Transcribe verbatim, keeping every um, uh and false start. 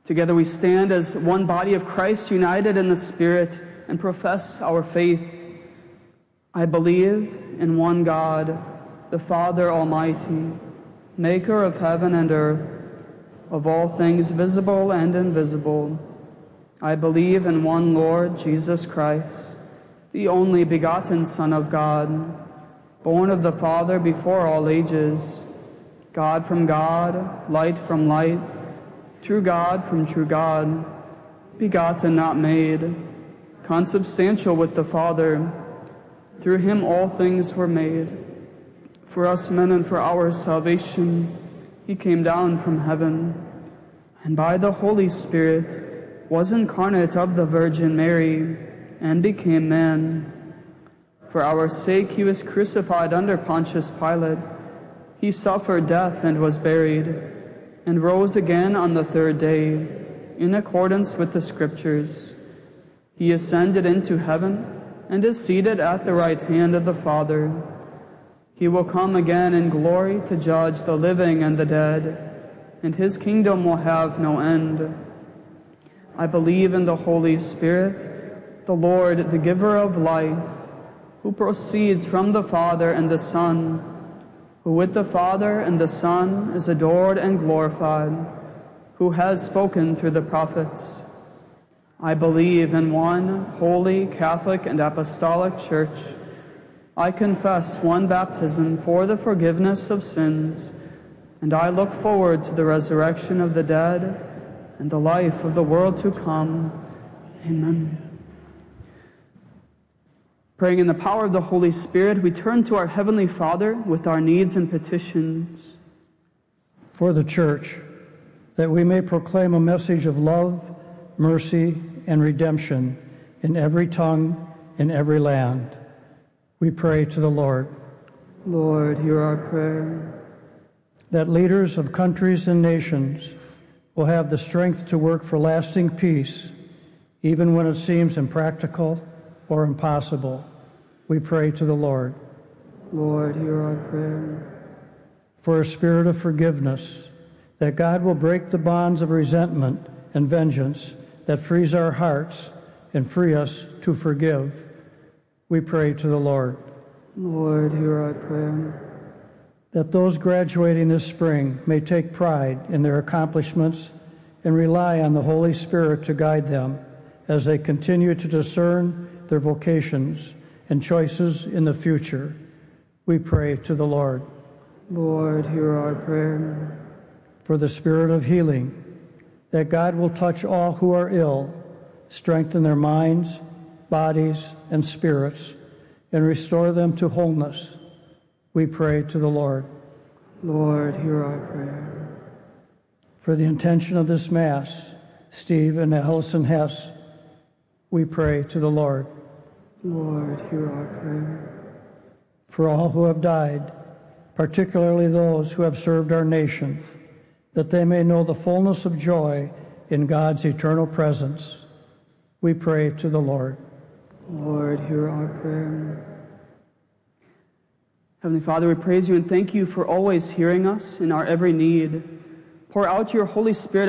Together we stand as one body of Christ, united in the Spirit, and profess our faith. I believe in one God, the Father Almighty, maker of heaven and earth, of all things visible and invisible. I believe in one Lord Jesus Christ, the only begotten Son of God, born of the Father before all ages, God from God, light from light, true God from true God, begotten, not made, consubstantial with the Father. Through him all things were made. For us men and for our salvation, he came down from heaven, and by the Holy Spirit was incarnate of the Virgin Mary, and became man. For our sake he was crucified under Pontius Pilate. He suffered death and was buried, and rose again on the third day, in accordance with the Scriptures. He ascended into heaven, and is seated at the right hand of the Father. He will come again in glory to judge the living and the dead, and his kingdom will have no end. I believe in the Holy Spirit, the Lord, the giver of life, who proceeds from the Father and the Son, who with the Father and the Son is adored and glorified, who has spoken through the prophets. I believe in one holy, Catholic, and Apostolic Church. I confess one baptism for the forgiveness of sins, and I look forward to the resurrection of the dead and the life of the world to come. Amen. Praying in the power of the Holy Spirit, we turn to our Heavenly Father with our needs and petitions. For the Church, that we may proclaim a message of love, mercy, and redemption in every tongue, in every land. We pray to the Lord. Lord, hear our prayer. That leaders of countries and nations will have the strength to work for lasting peace, even when it seems impractical or impossible. We pray to the Lord. Lord, hear our prayer. For a spirit of forgiveness, that God will break the bonds of resentment and vengeance that frees our hearts and free us to forgive. We pray to the Lord. Lord, hear our prayer. That those graduating this spring may take pride in their accomplishments and rely on the Holy Spirit to guide them as they continue to discern their vocations and choices in the future. We pray to the Lord. Lord, hear our prayer. For the spirit of healing, that God will touch all who are ill, strengthen their minds, bodies, and spirits, and restore them to wholeness. We pray to the Lord. Lord, hear our prayer. For the intention of this Mass, Steve and Allison Hess, we pray to the Lord. Lord, hear our prayer. For all who have died, particularly those who have served our nation, that they may know the fullness of joy in God's eternal presence, we pray to the Lord. Lord, hear our prayer. Heavenly Father, we praise you and thank you for always hearing us in our every need. Pour out your Holy Spirit